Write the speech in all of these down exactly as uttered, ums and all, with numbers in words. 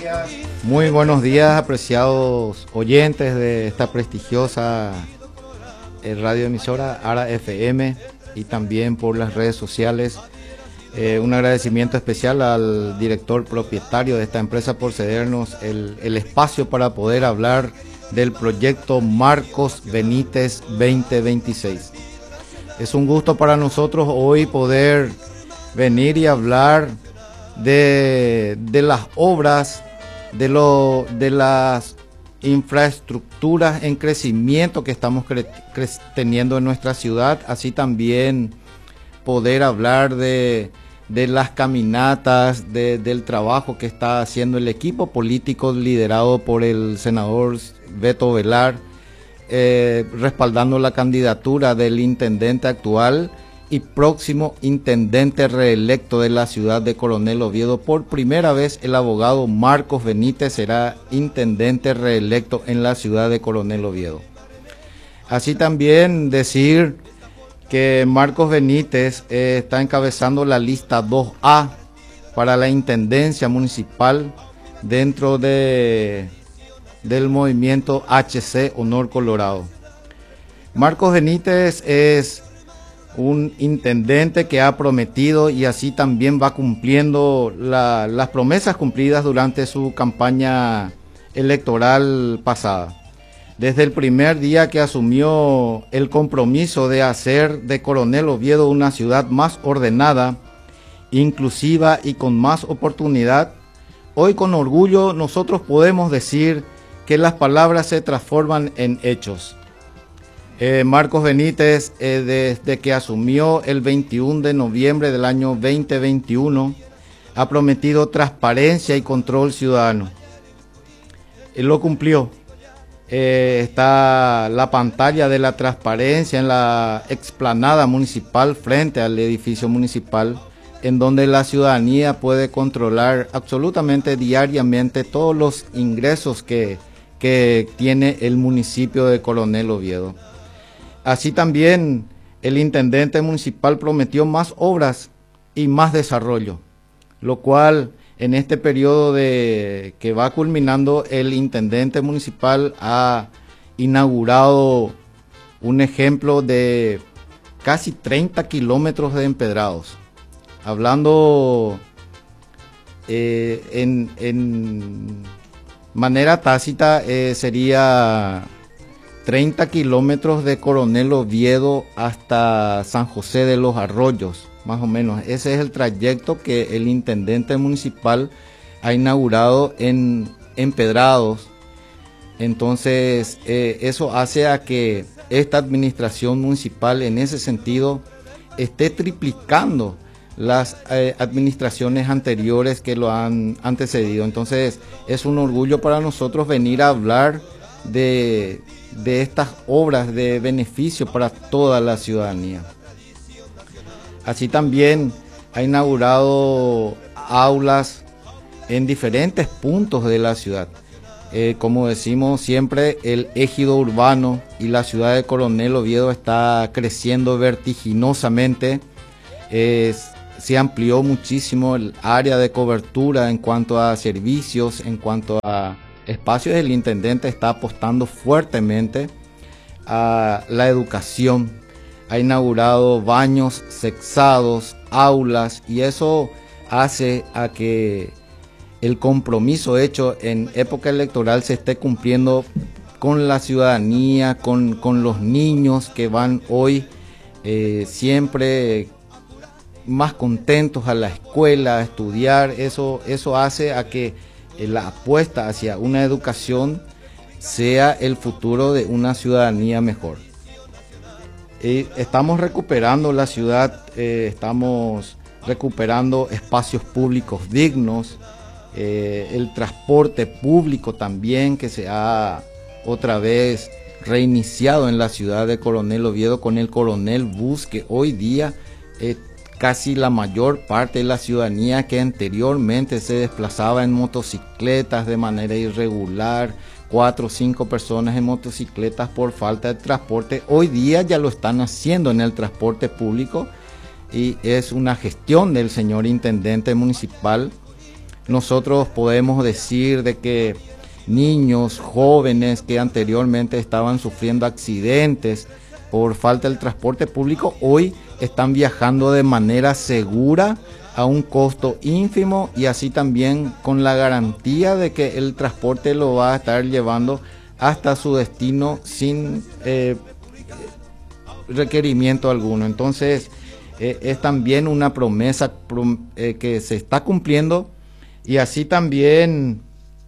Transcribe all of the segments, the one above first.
días. Muy buenos días, apreciados oyentes de esta prestigiosa eh, radioemisora Ara F M y también por las redes sociales. Eh, un agradecimiento especial al director propietario de esta empresa por cedernos el, el espacio para poder hablar del proyecto Marcos Benítez veinte veintiséis. Es un gusto para nosotros hoy poder venir y hablar de, de las obras, de, lo, de las infraestructuras en crecimiento que estamos cre cre teniendo en nuestra ciudad, así también poder hablar de, de las caminatas, de, del trabajo que está haciendo el equipo político liderado por el senador Beto Velar, eh, respaldando la candidatura del intendente actual y próximo intendente reelecto de la ciudad de Coronel Oviedo. Por primera vez el abogado Marcos Benítez será intendente reelecto en la ciudad de Coronel Oviedo. Así también decir que Marcos Benítez eh, está encabezando la lista dos A para la intendencia municipal dentro de, del movimiento H C Honor Colorado. Marcos Benítez es un intendente que ha prometido y así también va cumpliendo la, las promesas cumplidas durante su campaña electoral pasada. Desde el primer día que asumió el compromiso de hacer de Coronel Oviedo una ciudad más ordenada, inclusiva y con más oportunidad, hoy con orgullo nosotros podemos decir que las palabras se transforman en hechos. Eh, Marcos Benítez, eh, desde que asumió el veintiuno de noviembre del año veinte veintiuno, ha prometido transparencia y control ciudadano. Él lo cumplió. Eh, está la pantalla de la transparencia en la explanada municipal frente al edificio municipal, en donde la ciudadanía puede controlar absolutamente diariamente todos los ingresos que, que tiene el municipio de Coronel Oviedo. Así también el intendente municipal prometió más obras y más desarrollo, lo cual en este periodo de que va culminando el intendente municipal ha inaugurado un ejemplo de casi treinta kilómetros de empedrados. Hablando eh, en, en manera tácita, eh, sería treinta kilómetros de Coronel Oviedo hasta San José de los Arroyos, más o menos. Ese es el trayecto que el intendente municipal ha inaugurado en empedrados. Entonces, eh, eso hace a que esta administración municipal en ese sentido esté triplicando las eh, administraciones anteriores que lo han antecedido. Entonces, es un orgullo para nosotros venir a hablar de, de estas obras de beneficio para toda la ciudadanía. Así también ha inaugurado aulas en diferentes puntos de la ciudad. Eh, como decimos siempre, el ejido urbano y la ciudad de Coronel Oviedo está creciendo vertiginosamente. Eh, se amplió muchísimo el área de cobertura en cuanto a servicios, en cuanto a espacios. El intendente está apostando fuertemente a la educación. Ha inaugurado baños sexados, aulas, y eso hace a que el compromiso hecho en época electoral se esté cumpliendo con la ciudadanía, con, con los niños que van hoy eh, siempre más contentos a la escuela, a estudiar. Eso, eso hace a que la apuesta hacia una educación sea el futuro de una ciudadanía mejor. Y estamos recuperando la ciudad, eh, estamos recuperando espacios públicos dignos, eh, el transporte público también, que se ha otra vez reiniciado en la ciudad de Coronel Oviedo con el Coronel Bus, que hoy día eh, casi la mayor parte de la ciudadanía que anteriormente se desplazaba en motocicletas de manera irregular, cuatro o cinco personas en motocicletas por falta de transporte, hoy día ya lo están haciendo en el transporte público, y es una gestión del señor intendente municipal nosotros podemos decir de que niños, jóvenes que anteriormente estaban sufriendo accidentes por falta del transporte público, hoy están viajando de manera segura a un costo ínfimo y así también con la garantía de que el transporte lo va a estar llevando hasta su destino sin eh, requerimiento alguno. Entonces eh, es también una promesa prom eh, que se está cumpliendo, y así también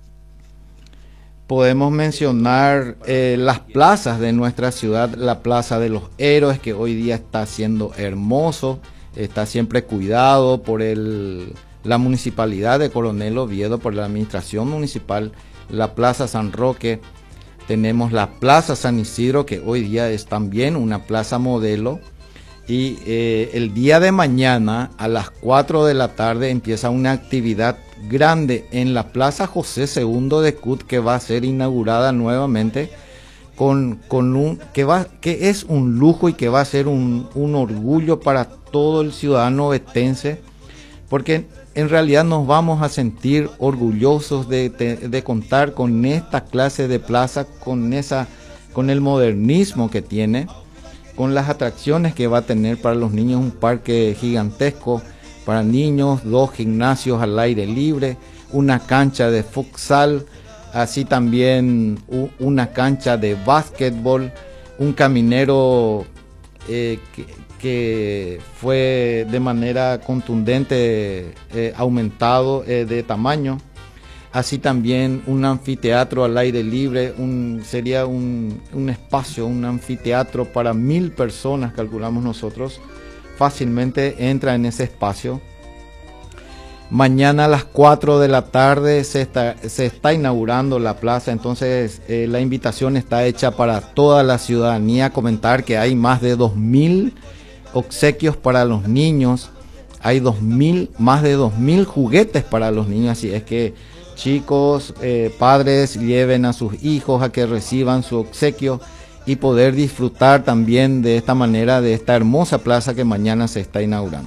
podemos mencionar eh, las plazas de nuestra ciudad, la Plaza de los Héroes, que hoy día está siendo hermoso, está siempre cuidado por el, la municipalidad de Coronel Oviedo, por la administración municipal, la Plaza San Roque, tenemos la Plaza San Isidro, que hoy día es también una plaza modelo, y eh, el día de mañana a las cuatro de la tarde empieza una actividad grande en la Plaza José segundo de Cut, que va a ser inaugurada nuevamente con, con un que va que es un lujo y que va a ser un, un orgullo para todo el ciudadano ovetense, porque en realidad nos vamos a sentir orgullosos de, de, de contar con esta clase de plaza, con esa con el modernismo que tiene, con las atracciones que va a tener para los niños, un parque gigantesco para niños, dos gimnasios al aire libre, una cancha de futsal, así también una cancha de básquetbol, un caminero eh, que, que fue de manera contundente eh, aumentado eh, de tamaño, así también un anfiteatro al aire libre, un, sería un, un espacio, un anfiteatro para mil personas, calculamos nosotros, fácilmente entra en ese espacio. Mañana a las cuatro de la tarde se está, se está inaugurando la plaza, entonces eh, la invitación está hecha para toda la ciudadanía. Comentar que hay más de dos mil obsequios para los niños, hay dos mil, más de dos mil juguetes para los niños, así es que chicos, eh, padres, lleven a sus hijos a que reciban su obsequio y poder disfrutar también de esta manera de esta hermosa plaza que mañana se está inaugurando.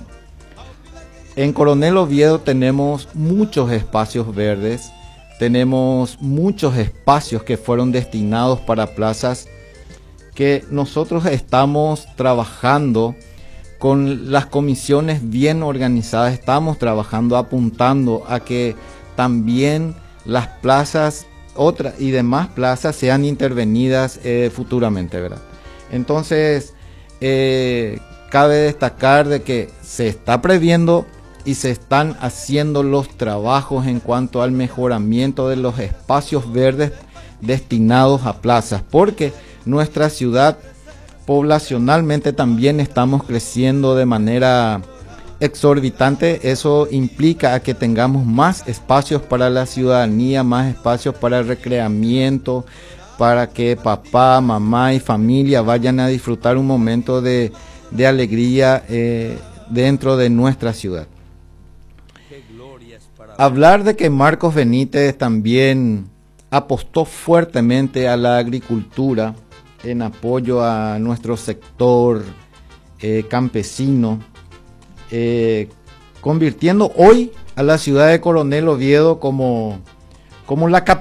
En Coronel Oviedo tenemos muchos espacios verdes, tenemos muchos espacios que fueron destinados para plazas, que nosotros estamos trabajando con las comisiones bien organizadas, estamos trabajando, apuntando a que también las plazas otras y demás plazas sean intervenidas eh, futuramente, ¿verdad? Entonces eh, cabe destacar de que se está previendo y se están haciendo los trabajos en cuanto al mejoramiento de los espacios verdes destinados a plazas, porque nuestra ciudad poblacionalmente también estamos creciendo de manera exorbitante. Eso implica a que tengamos más espacios para la ciudadanía, más espacios para el recreamiento, para que papá, mamá y familia vayan a disfrutar un momento de, de alegría eh, dentro de nuestra ciudad. Hablar de que Marcos Benítez también apostó fuertemente a la agricultura en apoyo a nuestro sector eh, campesino, eh, convirtiendo hoy a la ciudad de Coronel Oviedo como, como la capital